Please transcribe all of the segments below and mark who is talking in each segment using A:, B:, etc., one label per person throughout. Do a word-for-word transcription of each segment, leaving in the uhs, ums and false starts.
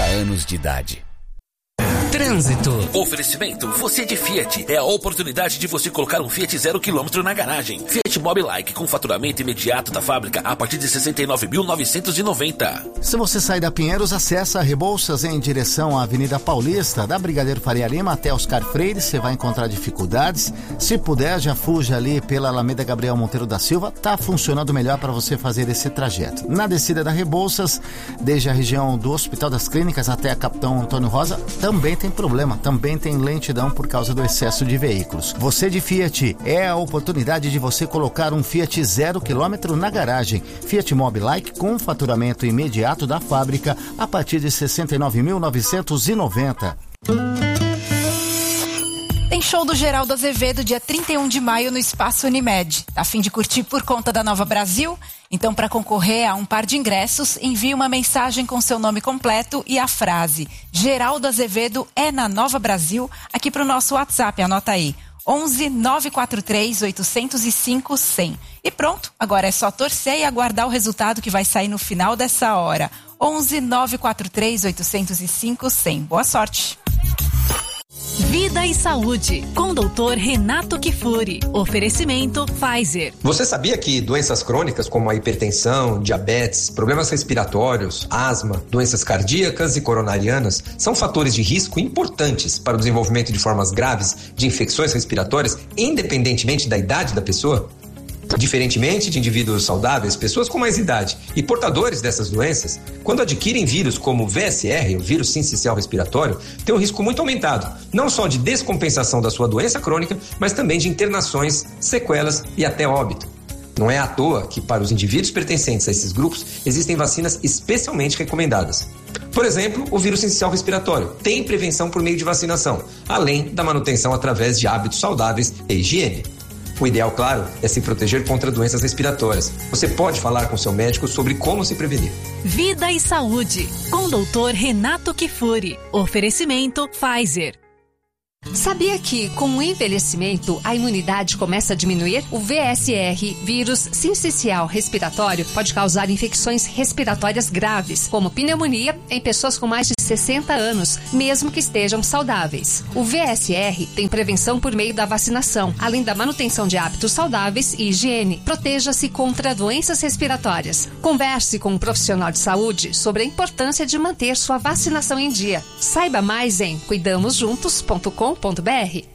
A: anos de idade.
B: Trânsito.
C: Oferecimento, você de Fiat. É a oportunidade de você colocar um Fiat zero quilômetro na garagem. Fiat Mobi Like com faturamento imediato da fábrica a partir de sessenta e nove mil novecentos e noventa.
D: Se você sair da Pinheiros, acessa Rebouças em direção à Avenida Paulista, da Brigadeiro Faria Lima até Oscar Freire, você vai encontrar dificuldades. Se puder, já fuja ali pela Alameda Gabriel Monteiro da Silva, tá funcionando melhor para você fazer esse trajeto. Na descida da Rebouças, desde a região do Hospital das Clínicas até a Capitão Antônio Rosa, também tem problema, também tem lentidão por causa do excesso de veículos. Você de Fiat, é a oportunidade de você colocar um Fiat zero quilômetro na garagem. Fiat Mobi Like com faturamento imediato da fábrica a partir de sessenta e nove mil novecentos e noventa.
E: Tem show do Geraldo Azevedo dia trinta e um de maio no Espaço Unimed. A fim de curtir por conta da Nova Brasil? Então, para concorrer a um par de ingressos, envie uma mensagem com seu nome completo e a frase Geraldo Azevedo é na Nova Brasil aqui para o nosso WhatsApp. Anota aí. onze nove quatro três oito zero cinco cem. E pronto, agora é só torcer e aguardar o resultado que vai sair no final dessa hora. onze nove quatro três oito zero cinco cem. Boa sorte!
F: Vida e Saúde, com o doutor Renato Kifuri. Oferecimento Pfizer.
G: Você sabia que doenças crônicas como a hipertensão, diabetes, problemas respiratórios, asma, doenças cardíacas e coronarianas são fatores de risco importantes para o desenvolvimento de formas graves de infecções respiratórias, independentemente da idade da pessoa? Diferentemente de indivíduos saudáveis, pessoas com mais idade e portadores dessas doenças, quando adquirem vírus como o V S R, o vírus sincicial respiratório, têm um risco muito aumentado, não só de descompensação da sua doença crônica, mas também de internações, sequelas e até óbito. Não é à toa que, para os indivíduos pertencentes a esses grupos, existem vacinas especialmente recomendadas. Por exemplo, o vírus sincicial respiratório tem prevenção por meio de vacinação, além da manutenção através de hábitos saudáveis e higiene. O ideal, claro, é se proteger contra doenças respiratórias. Você pode falar com seu médico sobre como se prevenir.
F: Vida e Saúde, com o doutor Renato Kifuri. Oferecimento Pfizer.
H: Sabia que, com o envelhecimento, a imunidade começa a diminuir? O V S R, vírus sincicial respiratório, pode causar infecções respiratórias graves, como pneumonia, em pessoas com mais de sessenta anos, mesmo que estejam saudáveis. O V S R tem prevenção por meio da vacinação, além da manutenção de hábitos saudáveis e higiene. Proteja-se contra doenças respiratórias. Converse com um profissional de saúde sobre a importância de manter sua vacinação em dia. Saiba mais em cuidamos juntos ponto com ponto br.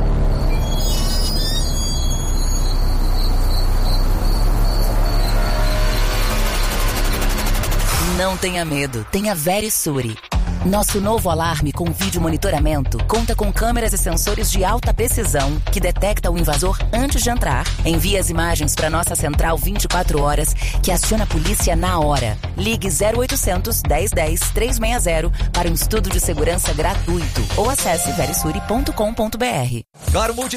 I: Não tenha medo, tenha Verisure. Nosso novo alarme com vídeo monitoramento conta com câmeras e sensores de alta precisão que detecta o invasor antes de entrar. Envia as imagens para nossa central vinte e quatro horas, que aciona a polícia na hora. Ligue zero oitocentos, dez dez, trezentos e sessenta para um estudo de segurança gratuito ou acesse verisure ponto com ponto br.
J: Claro Multi